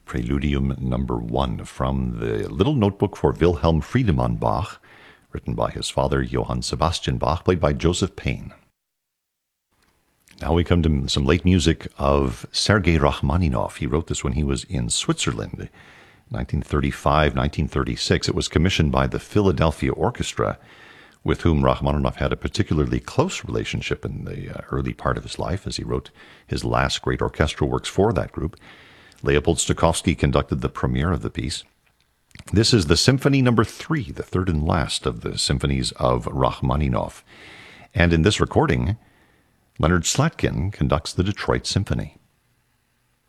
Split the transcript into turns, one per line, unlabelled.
Preludium number 1 from the Little Notebook for Wilhelm Friedemann Bach, written by his father Johann Sebastian Bach, played by Joseph Payne. Now we come to some late music of Sergei Rachmaninoff. He wrote this when he was in Switzerland, 1935, 1936. It was commissioned by the Philadelphia Orchestra, with whom Rachmaninoff had a particularly close relationship in the early part of his life, as he wrote his last great orchestral works for that group. Leopold Stokowski conducted the premiere of the piece. This is the Symphony number 3, the third and last of the symphonies of Rachmaninoff. And in this recording, Leonard Slatkin conducts the Detroit Symphony.